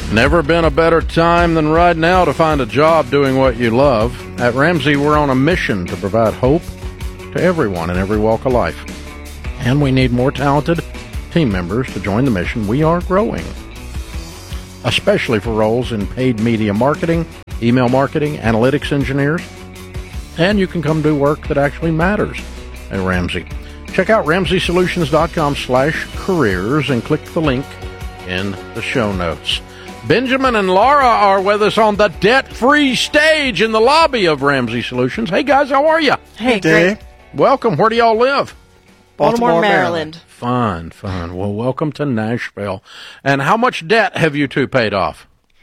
Never been a better time than right now to find a job doing what you love. At Ramsey, we're on a mission to provide hope to everyone in every walk of life. And we need more talented team members to join the mission. We are growing, especially for roles in paid media marketing, email marketing, analytics engineers. And you can come do work that actually matters at Ramsey. Check out RamseySolutions.com/careers and click the link in the show notes. Benjamin and Laura are with us on the debt-free stage in the lobby of Ramsey Solutions. Hey, guys, how are you? Hey, great. Welcome. Where do y'all live? Baltimore, Maryland. Fun. Well, welcome to Nashville. And how much debt have you two paid off?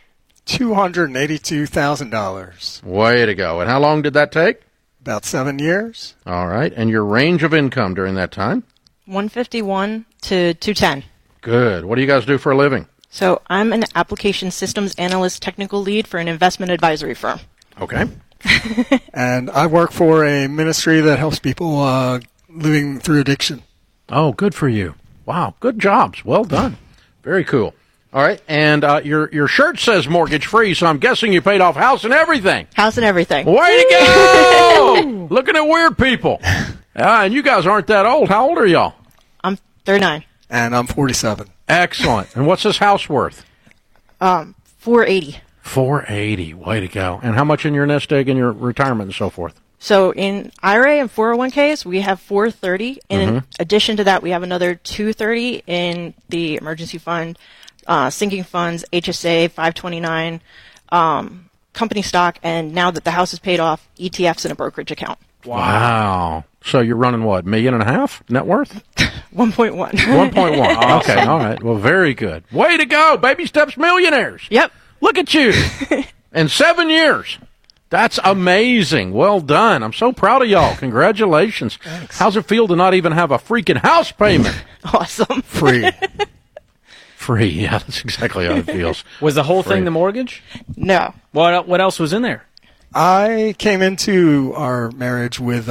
$282,000. Way to go. And how long did that take? About 7 years. All right. And your range of income during that time? 151 to 210. Good. What do you guys do for a living? So I'm an application systems analyst technical lead for an investment advisory firm. Okay. And I work for a ministry that helps people living through addiction. Oh, good for you. Wow. Good jobs. Well done. Very cool. All right. And your shirt says mortgage free, so I'm guessing you paid off house and everything. House and everything. Way to go! Looking at weird people. And you guys aren't that old. How old are y'all? I'm 39. And I'm 47. Excellent. And what's this house worth? $480. $480. Way to go. And how much in your nest egg and your retirement and so forth? So in IRA and 401ks, we have $430. In addition to that, we have another $230 in the emergency fund, sinking funds, HSA, 529, company stock, and now that the house is paid off, ETFs in a brokerage account. Wow. So you're running what, $1.5 million net worth? 1.1. 1.1. Okay. All right. Well, very good. Way to go. Baby steps millionaires. Yep. Look at you. In 7 years. That's amazing. Well done. I'm so proud of y'all. Congratulations. Thanks. How's it feel to not even have a freaking house payment? Awesome. Free. Free. Yeah, that's exactly how it feels. Was the whole thing the mortgage? No. What else was in there? I came into our marriage with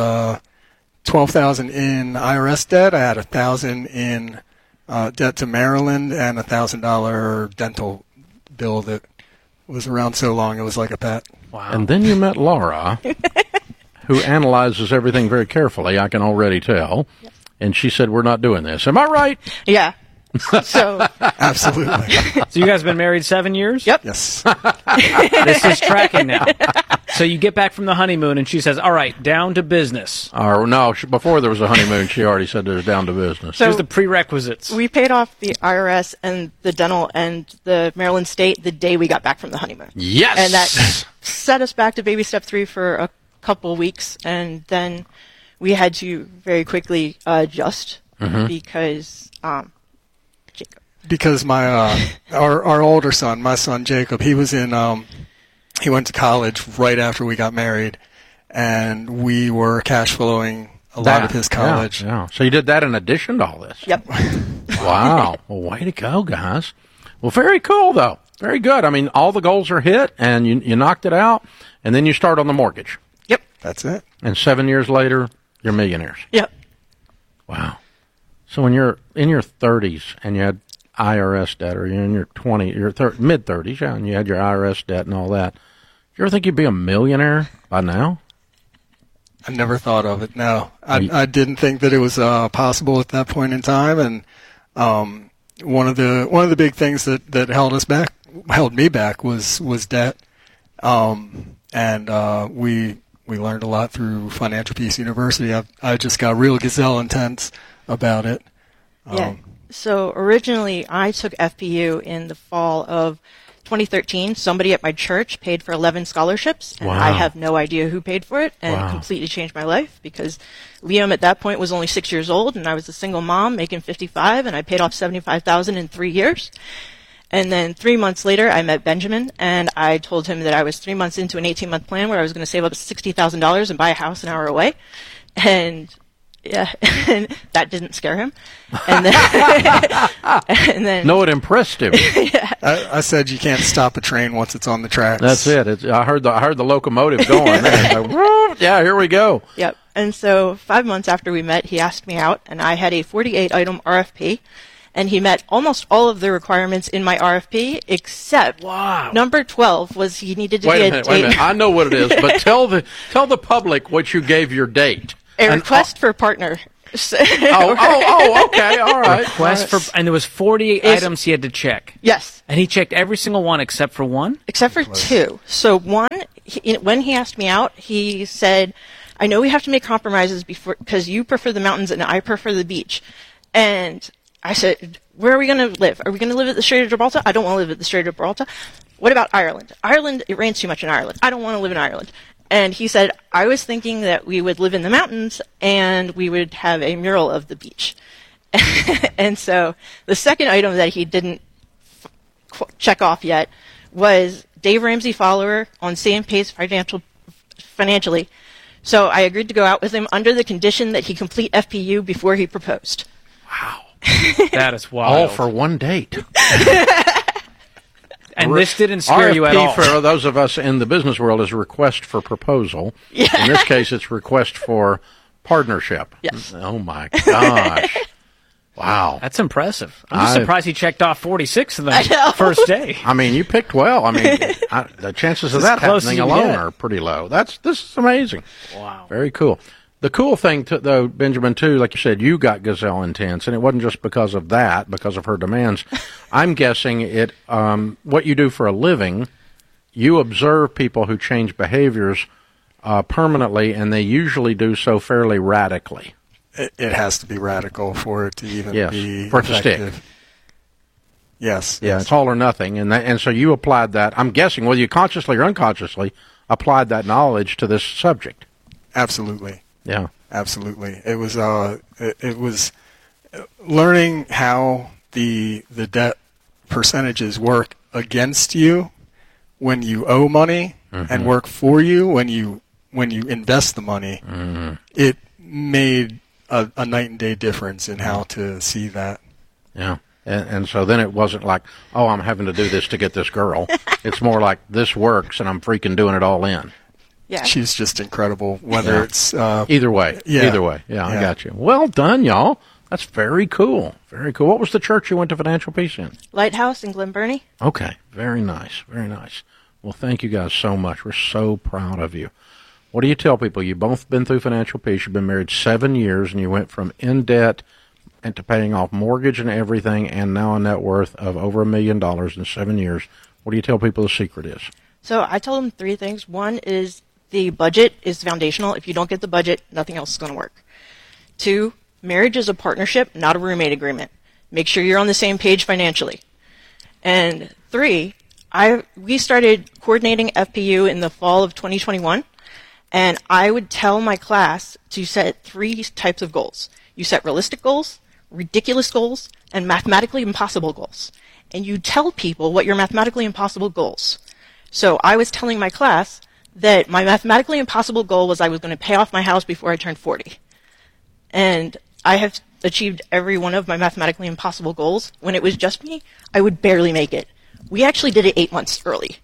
$12,000 in IRS debt. I had $1,000 in debt to Maryland and $1,000 dental bill that was around so long it was like a pet. Wow. And then you met Laura, who analyzes everything very carefully, I can already tell. And she said, we're not doing this. Am I right? Yeah. So Absolutely. So you guys have been married 7 years? Yep. Yes. This is tracking now. So you get back from the honeymoon, and she says, all right, down to business. No, before there was a honeymoon, she already said there's down to business. So- Here's the prerequisites. we paid off the IRS and the dental and the Maryland State the day we got back from the honeymoon. Yes! And that set us back to baby step 3 for a couple weeks, and then we had to very quickly adjust because Jacob. Because my our older son, my son Jacob, he was in he went to college right after we got married, and we were cash flowing a lot of his college. Yeah. So you did that in addition to all this? Yep. Wow. Well, way to go, guys. Well, very cool, though. Very good. I mean, all the goals are hit, and you knocked it out, and then you start on the mortgage. Yep. That's it. And 7 years later, you're millionaires. Yep. Wow. So when you're in your 30s and you had IRS debt, or you're in your mid-30s, yeah, and you had your IRS debt and all that, you ever think you'd be a millionaire by now? I never thought of it. No, I didn't think that it was possible at that point in time. And one of the big things that held me back was debt. And we learned a lot through Financial Peace University. I just got real gazelle intense about it. Yeah. So originally, I took FPU in the fall of 2013. Somebody at my church paid for 11 scholarships, and I have no idea who paid for it, and it completely changed my life because Liam at that point was only 6 years old, and I was a single mom making $55,000, and I paid off $75,000 in 3 years. And then 3 months later, I met Benjamin, and I told him that I was 3 months into an 18-month plan where I was going to save up $60,000 and buy a house an hour away, and yeah, and that didn't scare him. And then, No, it impressed him. yeah. I said you can't stop a train once it's on the tracks. That's it. I heard the locomotive going. There. Like, whoop, yeah, here we go. Yep. And so 5 months after we met, he asked me out, and I had a 48-item RFP, and he met almost all of the requirements in my RFP, except number 12 was he needed to Wait a minute. I know what it is, but tell the public what you gave your date. A request for partner. Okay, all right. Request for, and there was 48 items he had to check. Yes. And he checked every single one except for one? Except for two. So one, when he asked me out, he said, I know we have to make compromises because you prefer the mountains and I prefer the beach. And I said, where are we going to live? Are we going to live at the Strait of Gibraltar? I don't want to live at the Strait of Gibraltar. What about Ireland? Ireland, it rains too much in Ireland. I don't want to live in Ireland. And he said, I was thinking that we would live in the mountains and we would have a mural of the beach. And so the second item that he didn't check off yet was Dave Ramsey follower on same pace financially. So I agreed to go out with him under the condition that he complete FPU before he proposed. Wow. That is wild. All for one date. And this didn't scare you at all. RFP, for those of us in the business world, is request for proposal. Yeah. In this case, it's request for partnership. Yes. Oh, my gosh. Wow. That's impressive. I'm just surprised he checked off 46 of the first day. I mean, you picked well. I mean, the chances of that happening alone are pretty low. This is amazing. Wow. Very cool. The cool thing, though, Benjamin, too, like you said, you got Gazelle Intense, and it wasn't just because of that, because of her demands. I'm guessing what you do for a living, you observe people who change behaviors permanently, and they usually do so fairly radically. It has to be radical for it to even be for it effective. to stick. Yes. Yeah, it's all or nothing, and so you applied that. I'm guessing, whether you consciously or unconsciously, applied that knowledge to this subject. Absolutely. Yeah, absolutely. It was learning how the debt percentages work against you when you owe money and work for you when you invest the money. It made a night and day difference in how to see that. Yeah. And so then it wasn't like, oh, I'm having to do this to get this girl. It's more like, this works, and I'm freaking doing it all in. Yeah. She's just incredible, whether it's... Either way. Yeah, I got you. Well done, y'all. That's very cool. Very cool. What was the church you went to Financial Peace in? Lighthouse in Glen Burnie. Okay. Very nice. Very nice. Well, thank you guys so much. We're so proud of you. What do you tell people? You've both been through Financial Peace. You've been married 7 years, and you went from in debt and to paying off mortgage and everything, and now a net worth of over $1 million in 7 years. What do you tell people the secret is? So I told them 3 things. One is the budget is foundational. If you don't get the budget, nothing else is going to work. 2, marriage is a partnership, not a roommate agreement. Make sure you're on the same page financially. And 3, we started coordinating FPU in the fall of 2021, and I would tell my class to set 3 types of goals. You set realistic goals, ridiculous goals, and mathematically impossible goals. And you tell people what your mathematically impossible goals. So I was telling my class that my mathematically impossible goal was I was going to pay off my house before I turned 40. And I have achieved every one of my mathematically impossible goals. When it was just me, I would barely make it. We actually did it 8 months early.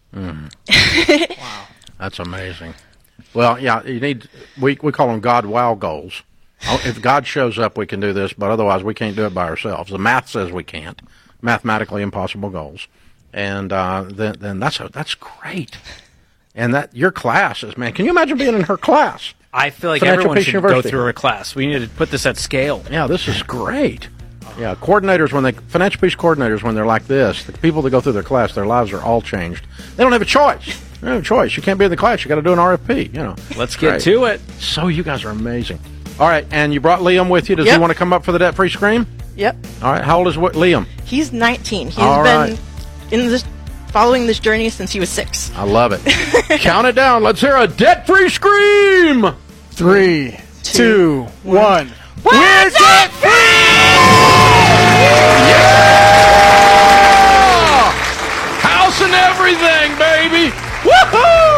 Wow. That's amazing. Well, yeah, we call them God wow goals. If God shows up, we can do this, but otherwise we can't do it by ourselves. The math says we can't. Mathematically impossible goals. And then that's great. And that your classes, man, can you imagine being in her class? I feel like Financial everyone Peace should University. go through her class. We need to put this at scale. Yeah, this is great. Yeah, Financial Peace coordinators, when they're like this, the people that go through their class, their lives are all changed. They don't have a choice. They don't have a choice. You can't be in the class. You got to do an RFP. Let's get to it. So you guys are amazing. All right, and you brought Liam with you. Does he want to come up for the debt-free scream? Yep. All right. How old is Liam? He's 19. He's all been following this journey since he was 6. I love it. Count it down. Let's hear a debt-free scream. 3, 2, 1. Where's it